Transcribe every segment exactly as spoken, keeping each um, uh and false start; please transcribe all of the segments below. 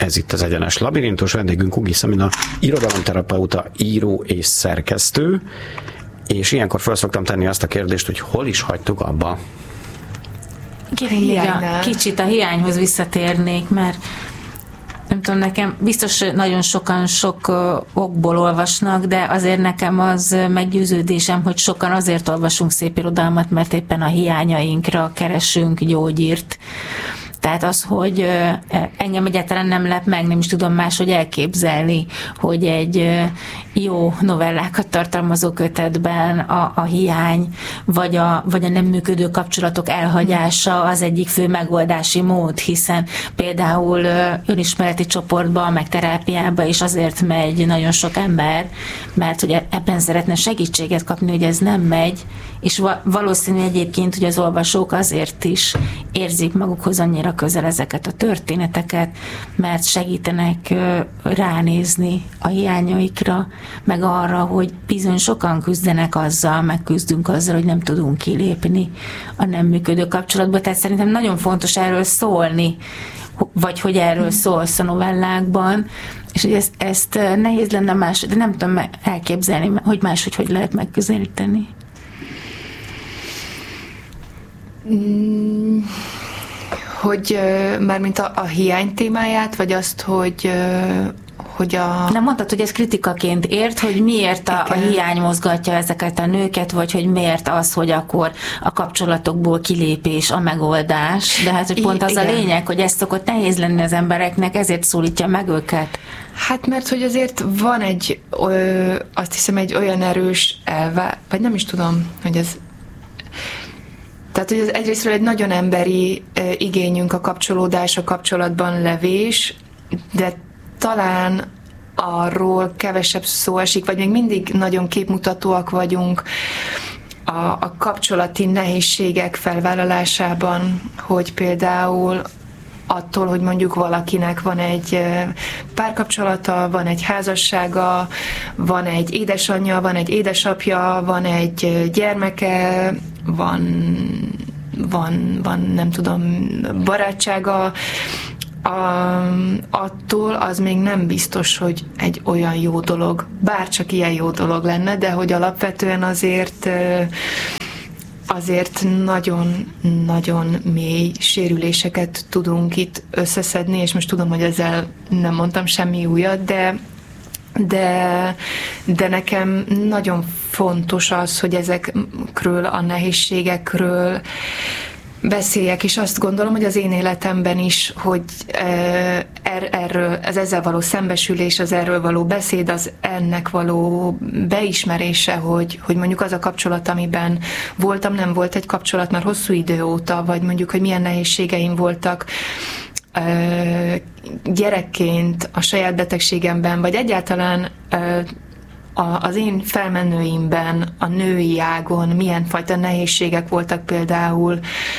Ez itt az Egyenes Labirintus, vendégünk Ugi Szemina, irodalomterapeuta, író és szerkesztő, és ilyenkor fel szoktam tenni azt a kérdést, hogy hol is hagytuk abba. Hiánynál. Kicsit a hiányhoz visszatérnék, mert nem tudom, nekem biztos nagyon sokan sok okból olvasnak, de azért nekem az meggyőződésem, hogy sokan azért olvasunk szép irodalmat, mert éppen a hiányainkra keresünk gyógyírt. Tehát az, hogy engem egyáltalán nem lep meg, nem is tudom máshogy elképzelni, hogy egy jó novellákat tartalmazó kötetben a, a hiány, vagy a, vagy a nem működő kapcsolatok elhagyása az egyik fő megoldási mód, hiszen például önismereti csoportba, meg terápiába is azért megy nagyon sok ember, mert hogy ebben szeretne segítséget kapni, hogy ez nem megy, és valószínű egyébként, hogy az olvasók azért is érzik magukhoz annyira közel ezeket a történeteket, mert segítenek ránézni a hiányaikra, meg arra, hogy bizony sokan küzdenek azzal, meg küzdünk azzal, hogy nem tudunk kilépni a nem működő kapcsolatba. Tehát szerintem nagyon fontos erről szólni, vagy hogy erről szólsz a novellákban, és hogy ezt, ezt nehéz lenne más, de nem tudom elképzelni, hogy máshogy hogy lehet megközelíteni. Mm, hogy mármint a, a hiány témáját, vagy azt, hogy hogy a... Nem mondtad, hogy ez kritikaként ért, hogy miért a, a hiány mozgatja ezeket a nőket, vagy hogy miért az, hogy akkor a kapcsolatokból kilépés a megoldás, de hát, hogy pont az igen. A lényeg, hogy ez szokott nehéz lenni az embereknek, ezért szólítja meg őket. Hát mert, hogy azért van egy, ö, azt hiszem, egy olyan erős elvá... vagy nem is tudom, hogy ez... Tehát, hogy ez egyrésztről egy nagyon emberi ö, igényünk a kapcsolódás, a kapcsolatban levés, de talán arról kevesebb szó esik, vagy még mindig nagyon képmutatóak vagyunk a, a kapcsolati nehézségek felvállalásában, hogy például attól, hogy mondjuk valakinek van egy párkapcsolata, van egy házassága, van egy édesanyja, van egy édesapja, van egy gyermeke, van, van, van nem tudom, barátsága, A, attól az még nem biztos, hogy egy olyan jó dolog, bárcsak ilyen jó dolog lenne, de hogy alapvetően azért azért nagyon-nagyon mély sérüléseket tudunk itt összeszedni, és most tudom, hogy ezzel nem mondtam semmi újat, de de, de nekem nagyon fontos az, hogy ezekről a nehézségekről beszéljek, és azt gondolom, hogy az én életemben is, hogy er, erről, az ezzel való szembesülés, az erről való beszéd, az ennek való beismerése, hogy, hogy mondjuk az a kapcsolat, amiben voltam, nem volt egy kapcsolat már hosszú idő óta, vagy mondjuk, hogy milyen nehézségeim voltak gyerekként a saját betegségemben, vagy egyáltalán az én felmenőimben, a női ágon milyen fajta nehézségek voltak például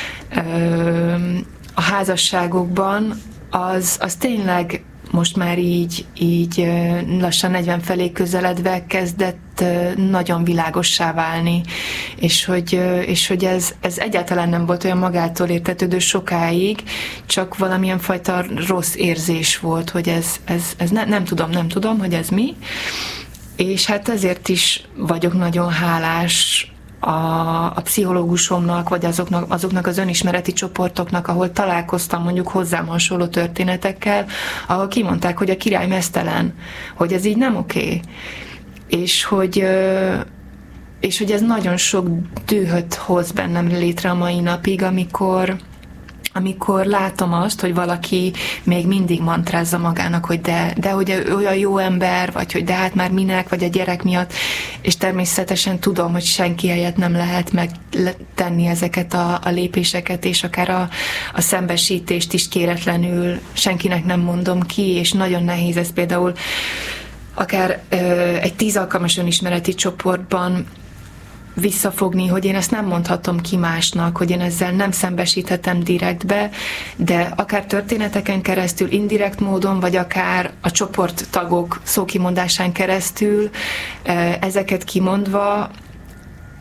a házasságokban, az, az tényleg most már így, így lassan negyven felé közeledve kezdett nagyon világossá válni, és hogy, és hogy ez, ez egyáltalán nem volt olyan magától értetődő sokáig, csak valamilyen fajta rossz érzés volt, hogy ez, ez, ez ne, nem tudom, nem tudom, hogy ez mi. És hát ezért is vagyok nagyon hálás a, a pszichológusomnak, vagy azoknak, azoknak az önismereti csoportoknak, ahol találkoztam mondjuk hozzám hasonló történetekkel, ahol kimondták, hogy a király meztelen, hogy ez így nem oké. Okay. És hogy, és hogy ez nagyon sok dühöt hoz bennem létre a mai napig, amikor amikor látom azt, hogy valaki még mindig mantrázza magának, hogy de, de hogy olyan jó ember, vagy hogy de hát már minek, vagy a gyerek miatt, és természetesen tudom, hogy senki helyett nem lehet megtenni ezeket a, a lépéseket, és akár a, a szembesítést is kéretlenül senkinek nem mondom ki, és nagyon nehéz ez például akár ö, egy tíz alkalmas önismereti csoportban visszafogni, hogy én ezt nem mondhatom ki másnak, hogy én ezzel nem szembesíthetem direktbe, de akár történeteken keresztül, indirekt módon, vagy akár a csoporttagok szókimondásán keresztül ezeket kimondva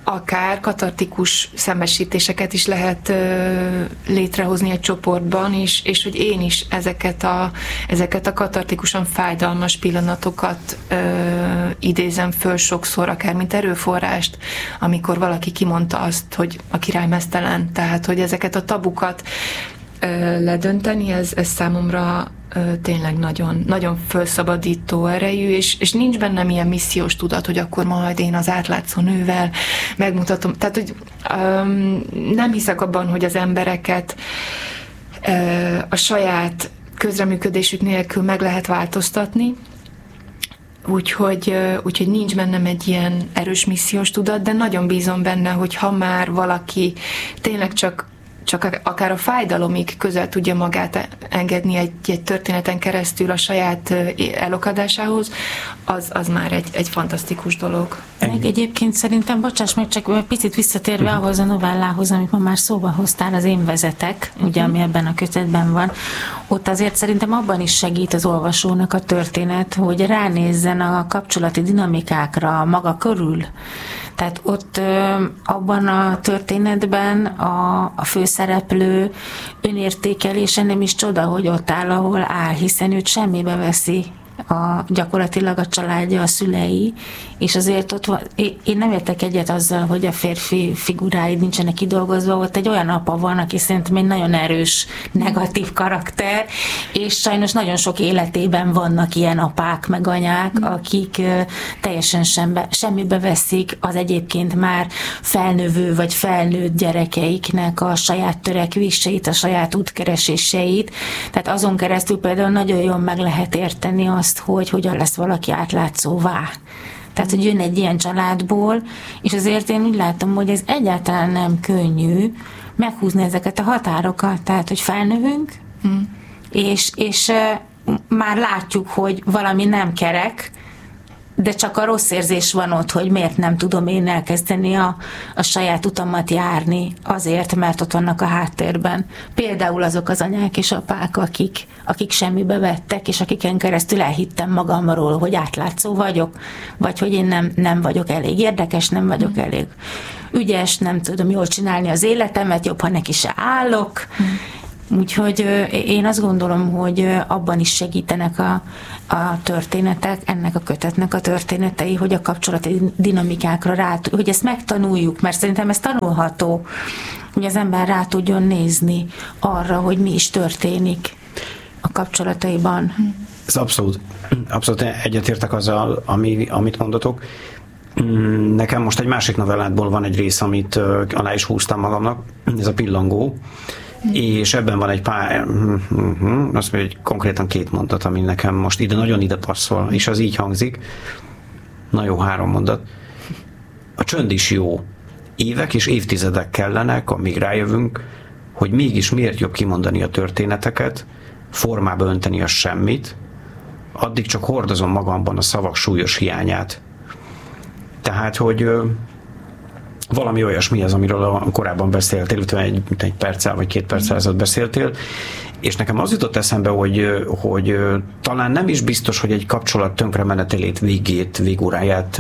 akár katartikus szembesítéseket is lehet ö, létrehozni egy csoportban, és, és hogy én is ezeket a, ezeket a katartikusan fájdalmas pillanatokat ö, idézem föl sokszor, akár mint erőforrást, amikor valaki kimondta azt, hogy a király meztelen, tehát hogy ezeket a tabukat ö, ledönteni, ez, ez számomra tényleg nagyon, nagyon felszabadító erejű, és, és nincs bennem ilyen missziós tudat, hogy akkor majd én az átlátszó nővel megmutatom. Tehát, hogy um, nem hiszek abban, hogy az embereket uh, a saját közreműködésük nélkül meg lehet változtatni, úgyhogy, uh, úgyhogy nincs bennem egy ilyen erős missziós tudat, de nagyon bízom benne, hogy ha már valaki tényleg csak csak akár a fájdalomig közel tudja magát engedni egy, egy történeten keresztül a saját elokadásához, az, az már egy, egy fantasztikus dolog. Meg egyébként szerintem, bocsáss meg, csak picit visszatérve uh-huh. ahhoz a novellához, amit ma már szóba hoztál, az Én vezetek, uh-huh. ugye, ami ebben a kötetben van, ott azért szerintem abban is segít az olvasónak a történet, hogy ránézzen a kapcsolati dinamikákra maga körül. Tehát ott abban a történetben a, a főszereplő önértékelése nem is csoda, hogy ott áll, ahol áll, hiszen őt semmibe veszi a, gyakorlatilag a családja, a szülei, és azért ott van, én nem értek egyet azzal, hogy a férfi figuráid nincsenek kidolgozva, ott egy olyan apa van, aki szerintem egy nagyon erős, negatív karakter, és sajnos nagyon sok életében vannak ilyen apák, meg anyák, akik teljesen sembe, semmibe veszik az egyébként már felnövő vagy felnőtt gyerekeiknek a saját törekvéseit, a saját útkereséseit, tehát azon keresztül például nagyon jól meg lehet érteni azt, hogy hogyan lesz valaki átlátszóvá. Tehát, hogy jön egy ilyen családból, és azért én úgy látom, hogy ez egyáltalán nem könnyű meghúzni ezeket a határokat. Tehát, hogy felnövünk, mm. és, és uh, már látjuk, hogy valami nem kerek, de csak a rossz érzés van ott, hogy miért nem tudom én elkezdeni a, a saját utamat járni, azért, mert ott vannak a háttérben. Például azok az anyák és apák, akik, akik semmibe vettek, és akiken keresztül elhittem magamról, hogy átlátszó vagyok, vagy hogy én nem, nem vagyok elég érdekes, nem vagyok elég ügyes, nem tudom jól csinálni az életemet, jobb, ha neki se állok. Úgyhogy én azt gondolom, hogy abban is segítenek a, a történetek, ennek a kötetnek a történetei, hogy a kapcsolati dinamikákra rá, hogy ezt megtanuljuk, mert szerintem ez tanulható, hogy az ember rá tudjon nézni arra, hogy mi is történik a kapcsolataiban. Ez abszolút, abszolút egyetértek azzal, ami, amit mondatok. Nekem most egy másik novellátból van egy rész, amit alá is húztam magamnak, ez a Pillangó, és ebben van egy pár, azt mondja, hogy konkrétan két mondat, ami nekem most ide nagyon ide passzol, és az így hangzik. Na jó, három mondat. A csönd is jó. Évek és évtizedek kellenek, amíg rájövünk, hogy mégis miért jobb kimondani a történeteket, formába önteni a semmit, addig csak hordozom magamban a szavak súlyos hiányát. Tehát, hogy valami olyasmi az, amiről a korábban beszéltél, illetve egy, egy perccel vagy két perccel ezelőtt beszéltél, és nekem az jutott eszembe, hogy, hogy talán nem is biztos, hogy egy kapcsolat tönkremenetelét, végét, végóráját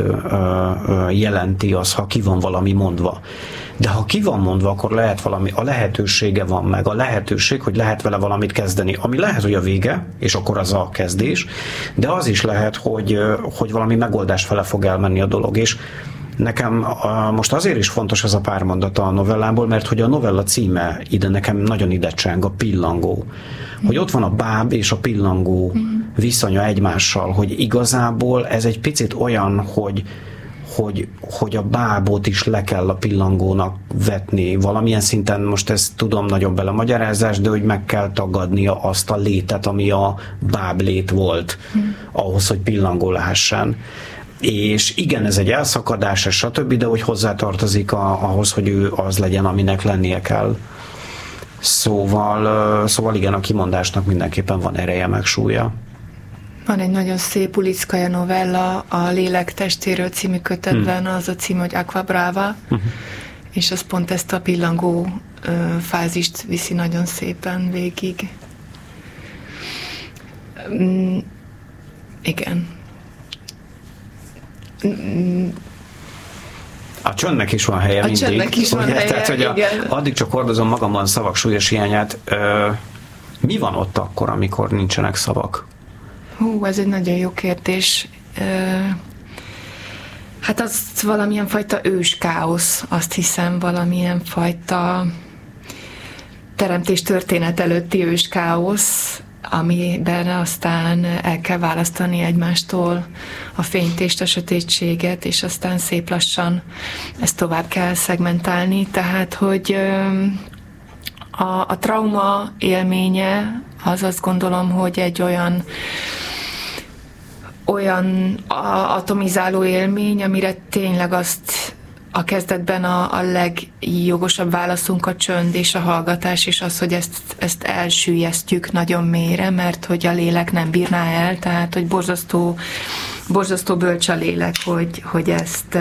jelenti az, ha ki van valami mondva. De ha ki van mondva, akkor lehet valami, a lehetősége van meg, a lehetőség, hogy lehet vele valamit kezdeni, ami lehet, hogy a vége, és akkor az a kezdés, de az is lehet, hogy, hogy valami megoldás fele fog elmenni a dolog, és nekem a, most azért is fontos ez a pár mondat a novellából, mert hogy a novella címe ide nekem nagyon ide cseng, a Pillangó. Hogy ott van a báb és a pillangó viszonya egymással, hogy igazából ez egy picit olyan, hogy, hogy, hogy a bábot is le kell a pillangónak vetni. Valamilyen szinten most ezt tudom nagyon belemagyarázás, de hogy meg kell tagadnia azt a létet, ami a báb lét volt, ahhoz, hogy pillangó lehessen. És igen, ez egy elszakadás, stb., de hogy hozzátartozik a, ahhoz, hogy ő az legyen, aminek lennie kell. Szóval, szóval igen, a kimondásnak mindenképpen van ereje, meg súlya. Van egy nagyon szép Ulickaja novella, a Lélek testéről című kötetben, hmm. az a cím, hogy Aqua Brava, uh-huh. és az pont ezt a pillangó ö, fázist viszi nagyon szépen végig. Mm, igen. A csöndnek is van helye a mindig. Csöndnek is van ugye? helye, Tehát, hogy a, addig csak hordozom magamban szavak súlyos hiányát. Ö, mi van ott akkor, amikor nincsenek szavak? Hú, ez egy nagyon jó kérdés. Ö, hát az valamilyen fajta ős káosz, azt hiszem, valamilyen fajta teremtés történet előtti ős káosz, amiben aztán el kell választani egymástól a fényt és a sötétséget, és aztán szép lassan ezt tovább kell szegmentálni. Tehát, hogy a, a trauma élménye, az azt gondolom, hogy egy olyan olyan atomizáló élmény, amire tényleg azt a kezdetben a, a legjogosabb válaszunk a csönd és a hallgatás, és az, hogy ezt, ezt elsüllyesztjük nagyon mélyre, mert hogy a lélek nem bírná el, tehát hogy borzasztó, borzasztó bölcs a lélek, hogy, hogy ezt,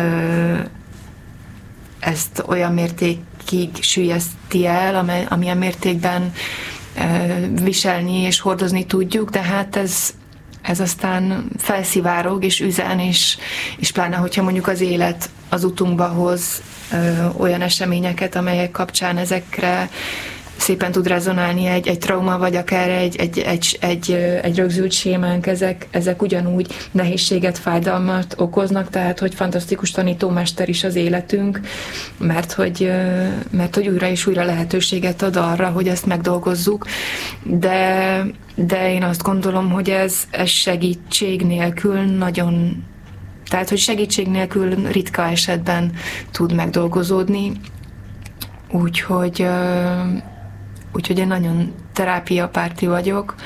ezt olyan mértékig süllyeszti el, amilyen mértékben viselni és hordozni tudjuk, de hát ez ez aztán felszivárog és üzen, és, és pláne, hogyha mondjuk az élet az utunkba hoz ö, olyan eseményeket, amelyek kapcsán ezekre szépen tud rezonálni egy, egy trauma, vagy akár egy, egy, egy, egy, egy rögzült sémánk, ezek, ezek ugyanúgy nehézséget, fájdalmat okoznak, tehát hogy fantasztikus tanítómester is az életünk, mert hogy, mert hogy újra és újra lehetőséget ad arra, hogy ezt megdolgozzuk, de, de én azt gondolom, hogy ez, ez segítség nélkül nagyon, tehát hogy segítség nélkül ritka esetben tud megdolgozódni, úgyhogy Úgyhogy én nagyon terápiapárti vagyok,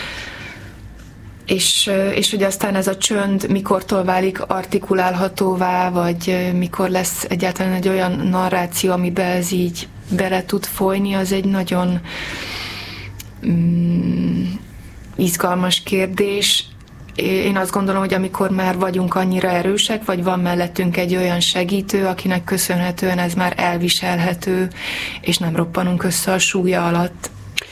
és, és hogy aztán ez a csönd mikortól válik artikulálhatóvá, vagy mikor lesz egyáltalán egy olyan narráció, amiben ez így bele tud folyni, az egy nagyon mm, izgalmas kérdés. Én azt gondolom, hogy amikor már vagyunk annyira erősek, vagy van mellettünk egy olyan segítő, akinek köszönhetően ez már elviselhető, és nem roppanunk össze a súlya alatt.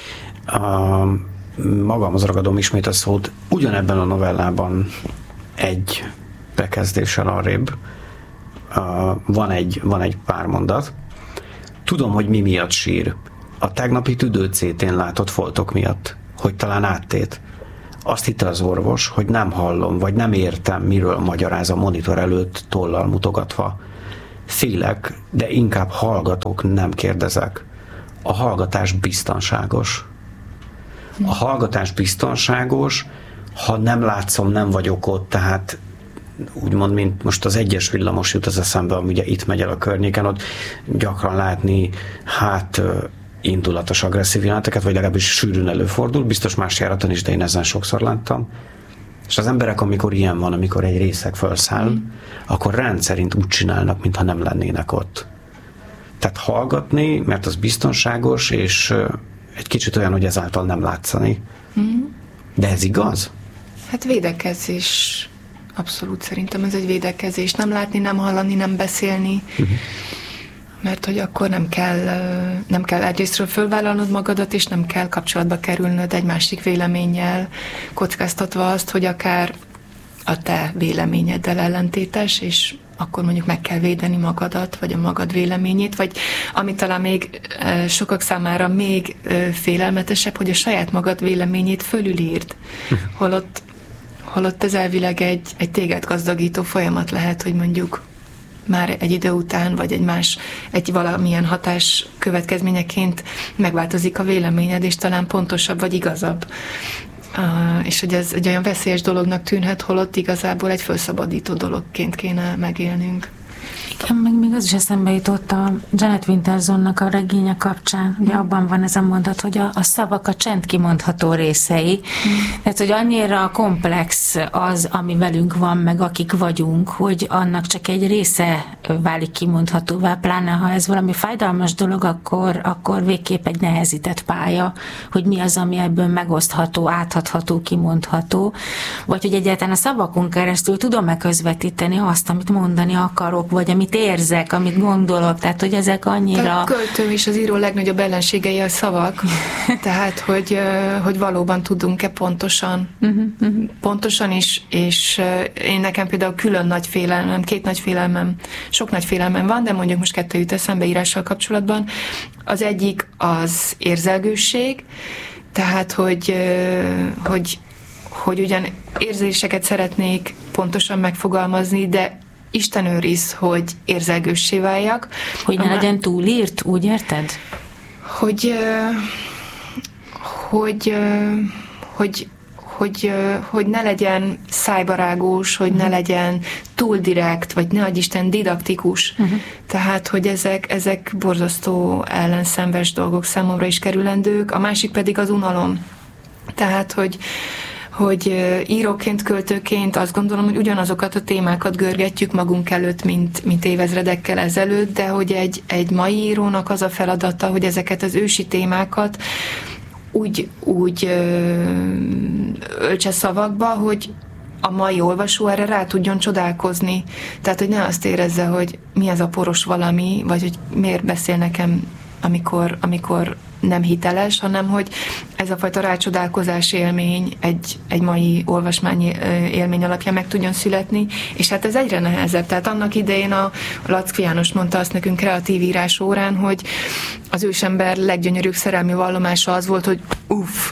A, magamhoz ragadom ismét a szót. Ugyanebben a novellában egy bekezdéssel arrébb a, van, egy, van egy pár mondat. Tudom, hogy mi miatt sír. A tegnapi tüdőcétén látott foltok miatt, hogy talán áttét. Azt hitte az orvos, hogy nem hallom, vagy nem értem, miről magyaráz a monitor előtt tollal mutogatva. Félek, de inkább hallgatok, nem kérdezek. A hallgatás biztonságos. A hallgatás biztonságos, ha nem látszom, nem vagyok ott, tehát úgymond, mint most az egyes villamos jut az eszembe, ami ugye itt megy el a környéken, ott gyakran látni, hát indulatos, agresszív jeleneteket, vagy legalábbis sűrűn előfordul, biztos más járaton is, de én ezen sokszor láttam. És az emberek, amikor ilyen van, amikor egy részeg felszáll, mm. akkor rendszerint úgy csinálnak, mintha nem lennének ott. Tehát hallgatni, mert az biztonságos, és egy kicsit olyan, hogy ezáltal nem látszani. Mm. De ez igaz? Hát védekezés. Abszolút szerintem ez egy védekezés. Nem látni, nem hallani, nem beszélni. Mm. Mert hogy akkor nem kell, nem kell egyrésztről fölvállalnod magadat, és nem kell kapcsolatba kerülnöd egy másik véleménnyel, kockáztatva azt, hogy akár a te véleményeddel ellentétes, és akkor mondjuk meg kell védeni magadat, vagy a magad véleményét, vagy ami talán még sokak számára még félelmetesebb, hogy a saját magad véleményét fölülírd, holott, holott ez elvileg egy, egy téged gazdagító folyamat lehet, hogy mondjuk már egy idő után, vagy egy más, egy valamilyen hatás következményeként megváltozik a véleményed, és talán pontosabb, vagy igazabb. Uh, és hogy ez egy olyan veszélyes dolognak tűnhet, holott igazából egy felszabadító dologként kéne megélnünk. Igen, meg még az is eszembe jutott a Janet Wintersonnak a regénye kapcsán. Ugye abban van ez a mondat, hogy a, a szavak a csend kimondható részei. Mm. Tehát, hogy annyira komplex az, ami velünk van, meg akik vagyunk, hogy annak csak egy része válik kimondhatóvá, pláne ha ez valami fájdalmas dolog, akkor, akkor végképp egy nehezített pálya, hogy mi az, ami ebből megosztható, áthatható, kimondható, vagy hogy egyáltalán a szavakon keresztül tudom-e közvetíteni azt, amit mondani akarok, vagy amit amit érzek, amit gondolok, tehát hogy ezek annyira... A költő és az író legnagyobb ellenségei a szavak, tehát hogy, hogy valóban tudunk-e pontosan, uh-huh, uh-huh. pontosan is, és én nekem például külön nagy félelmem, két nagy félelmem, sok nagy félelmem van, de mondjuk most kettő jut eszembe írással kapcsolatban. Az egyik az érzelgősség, tehát hogy, hogy, hogy ugyan érzéseket szeretnék pontosan megfogalmazni, de Isten őriz, hogy érzelgőssé váljak. Hogy ne legyen túlírt, úgy érted? Hogy, hogy, hogy, hogy, hogy ne legyen szájbarágós, hogy uh-huh. ne legyen túl direkt, vagy ne adj Isten didaktikus. Uh-huh. Tehát, hogy ezek, ezek borzasztó ellenszenves dolgok számomra is kerülendők. A másik pedig az unalom. Tehát, hogy hogy íróként, költőként azt gondolom, hogy ugyanazokat a témákat görgetjük magunk előtt, mint, mint évezredekkel ezelőtt, de hogy egy, egy mai írónak az a feladata, hogy ezeket az ősi témákat úgy, úgy ö, öltse szavakba, hogy a mai olvasó erre rá tudjon csodálkozni. Tehát, hogy ne azt érezze, hogy mi ez a poros valami, vagy hogy miért beszél nekem, amikor, amikor nem hiteles, hanem hogy ez a fajta rácsodálkozás élmény egy, egy mai olvasmány élmény alapján meg tudjon születni, és hát ez egyre nehezebb. Tehát annak idején a Lackfi János mondta azt nekünk kreatív írás órán, hogy az ősember leggyönyörűbb szerelmi vallomása az volt, hogy uff,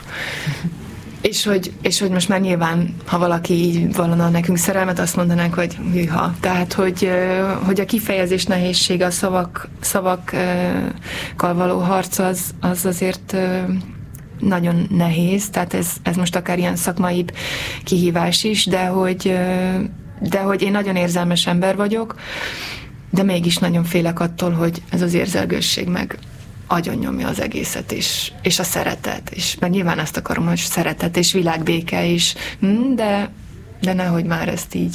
és hogy, és hogy most már nyilván, ha valaki így vallana nekünk szerelmet, azt mondanánk, hogy hűha. Tehát, hogy, hogy a kifejezés nehézsége, a szavak, szavakkal való harc az, az azért nagyon nehéz, tehát ez, ez most akár ilyen szakmaibb kihívás is, de hogy, de hogy én nagyon érzelmes ember vagyok, de mégis nagyon félek attól, hogy ez az érzelgősség meg agyonnyomja az egészet, és, és a szeretet, és mert nyilván azt akarom, hogy szeretet és világbéke is, de, de nehogy már ezt így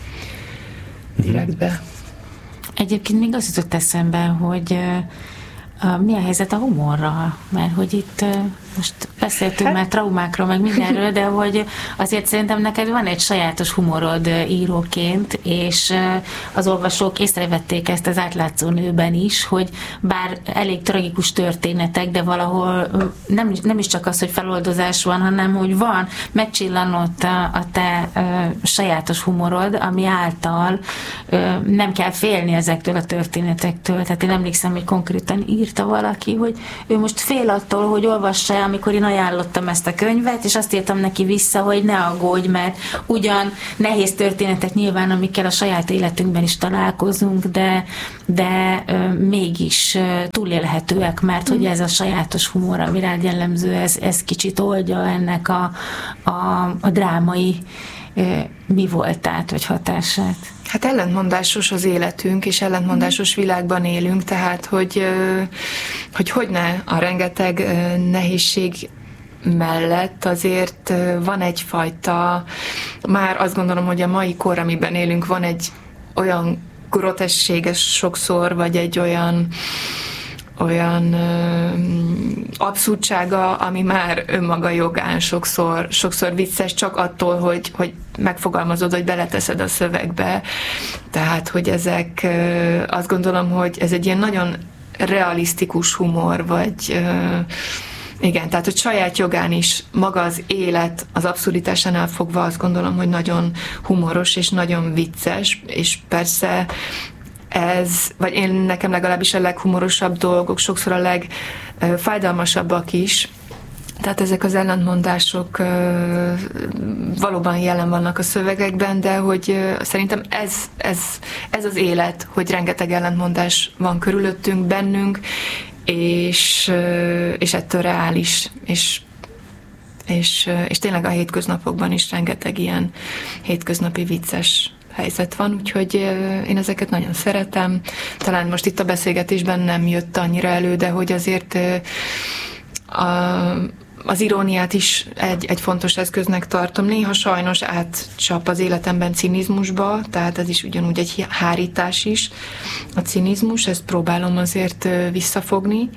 direktbe. Egyébként még az jutott eszembe, hogy uh, mi a helyzet a humorral, mert hogy itt uh, most beszéltünk hát. már traumákról, meg mindenről, de hogy azért szerintem neked van egy sajátos humorod íróként, és az olvasók észrevették ezt az Átlátszó nőben is, hogy bár elég tragikus történetek, de valahol nem, nem is csak az, hogy feloldozás van, hanem hogy van, megcsillanott a, a te uh, sajátos humorod, ami által uh, nem kell félni ezektől a történetektől. Tehát én emlékszem, hogy konkrétan írta valaki, hogy ő most fél attól, hogy olvassa, amikor én ajánlottam ezt a könyvet, és azt írtam neki vissza, hogy ne aggódj, mert ugyan nehéz történetek nyilván, amikkel a saját életünkben is találkozunk, de, de euh, mégis euh, túlélhetőek, mert hogy ez a sajátos humor, ami rád jellemző, ez, ez kicsit oldja ennek a, a, a drámai euh, mi voltát, vagy hatását. Hát ellentmondásos az életünk, és ellentmondásos világban élünk, tehát hogy hogy, hogy ne a rengeteg nehézség mellett azért van egyfajta, már azt gondolom, hogy a mai kor, amiben élünk, van egy olyan grotességes sokszor, vagy egy olyan olyan ö, abszurdsága, ami már önmaga jogán sokszor, sokszor vicces, csak attól, hogy, hogy megfogalmazod, hogy beleteszed a szövegbe. Tehát, hogy ezek, ö, azt gondolom, hogy ez egy ilyen nagyon realisztikus humor, vagy ö, igen, tehát, hogy saját jogán is maga az élet, az abszurditásánál fogva azt gondolom, hogy nagyon humoros és nagyon vicces, és persze ez, vagy én nekem legalábbis a leghumorosabb dolgok, sokszor a legfájdalmasabbak is. Tehát ezek az ellentmondások valóban jelen vannak a szövegekben, de hogy szerintem ez, ez, ez az élet, hogy rengeteg ellentmondás van körülöttünk, bennünk, és, és ettől reális, és és, és tényleg a hétköznapokban is rengeteg ilyen hétköznapi vicces helyzet van, úgyhogy én ezeket nagyon szeretem. Talán most itt a beszélgetésben nem jött annyira elő, de hogy azért a, az iróniát is egy, egy fontos eszköznek tartom. Néha sajnos átcsap az életemben cinizmusba, tehát ez is ugyanúgy egy hárítás is, a cinizmus, ezt próbálom azért visszafogni.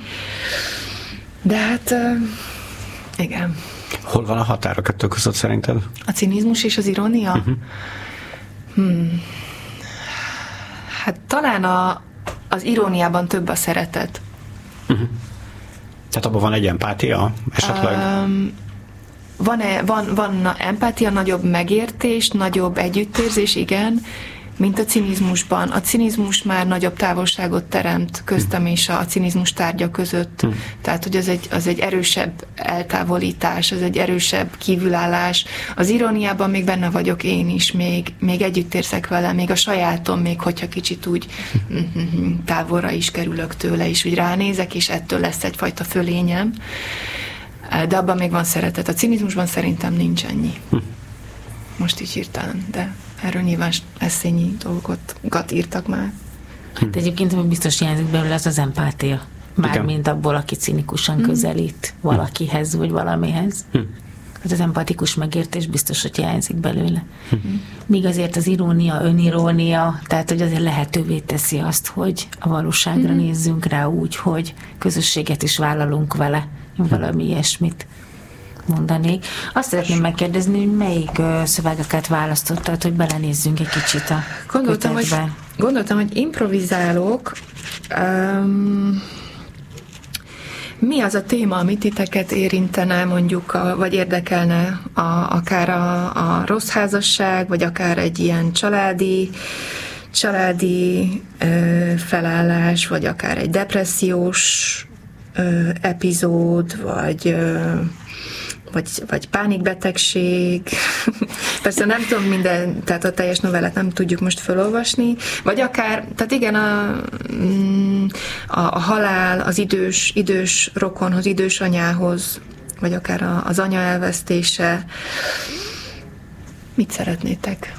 De hát igen. Hol van a határ a kettő között szerinted? A cinizmus és az irónia? Uh-huh. Hmm. Hát talán a, az iróniában több a szeretet. Uh-huh. Tehát abban van egy empátia esetleg? Um, van-e, van, van empátia, nagyobb megértés, nagyobb együttérzés, igen, mint a cinizmusban. A cinizmus már nagyobb távolságot teremt köztem és a cinizmus tárgya között. Hmm. Tehát, hogy az egy, az egy erősebb eltávolítás, az egy erősebb kívülállás. Az iróniában még benne vagyok én is, még, még együtt érzek vele, még a sajátom, még hogyha kicsit úgy távolra is kerülök tőle, és úgy ránézek, és ettől lesz egyfajta fölényem. De abban még van szeretet. A cinizmusban szerintem nincs ennyi. Hmm. Most így hirtelen, de erről nyilván eszényi dolgokat írtak már. Hát egyébként biztos hiányzik belőle az az empátia. Mármint abból, aki cinikusan mm. közelít valakihez, vagy valamihez. Mm. Hát az empatikus megértés biztos, hogy hiányzik belőle. Mm. Míg azért az irónia, önirónia, tehát hogy azért lehetővé teszi azt, hogy a valóságra mm. nézzünk rá úgy, hogy közösséget is vállalunk vele, valami ilyesmit mondanék. Azt szeretném megkérdezni, hogy melyik uh, szövegeket választottad, hogy belenézzünk egy kicsit a gondoltam, hogy, gondoltam, hogy improvizálok. Um, mi az a téma, amit titeket érintene, mondjuk, a, vagy érdekelne, a, akár a, a rossz házasság, vagy akár egy ilyen családi családi ö, felállás, vagy akár egy depressziós ö, epizód, vagy ö, Vagy, vagy pánikbetegség. Persze nem tudom minden, tehát a teljes novellát nem tudjuk most felolvasni, vagy akár, tehát igen, a, a, a halál, az idős, idős rokonhoz, idős anyához, vagy akár a, az anya elvesztése. Mit szeretnétek?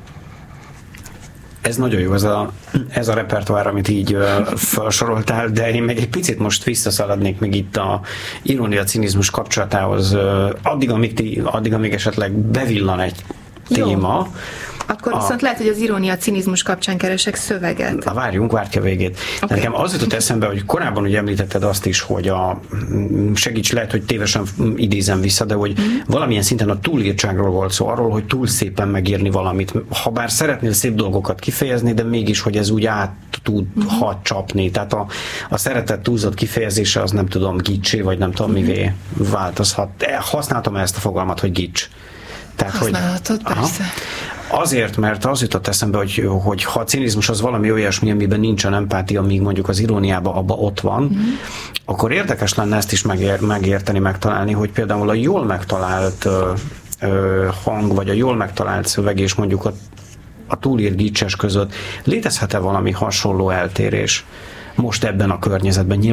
Ez nagyon jó, ez a, ez a repertoár, amit így uh, felsoroltál, de én még egy picit most visszaszaladnék még itt a irónia-cinizmus kapcsolatához, uh, addig, amíg, ti, addig, amíg esetleg bevillan egy téma. Jó. Akkor viszont a, lehet, hogy az irónia-cinizmus kapcsán keresek szöveget. A várjunk, várj ki a végét. Okay. Nekem az jutott eszembe, hogy korábban ugye említetted azt is, hogy a segíts, lehet, hogy tévesen idézem vissza, de hogy mm. valamilyen szinten a túlírtságról volt szó, arról, hogy túl szépen megírni valamit. Habár szeretnél szép dolgokat kifejezni, de mégis, hogy ez úgy át tudhat mm. csapni. Tehát a, a szeretet túlzott kifejezése az nem tudom, gicsé, vagy nem tudom, mm. mivé változhat. Használtam ezt a fogalmat, hogy gics. Tehát, használhatod, hogy, persze. Aha, azért, mert az jutott eszembe, hogy, hogy ha a cinizmus az valami olyasmi, amiben nincsen empátia, míg mondjuk az iróniában abban ott van, mm. akkor érdekes lenne ezt is megér, megérteni, megtalálni, hogy például a jól megtalált ö, ö, hang, vagy a jól megtalált szöveg, és mondjuk a, a túlírt gicses között létezhet-e valami hasonló eltérés most ebben a környezetben?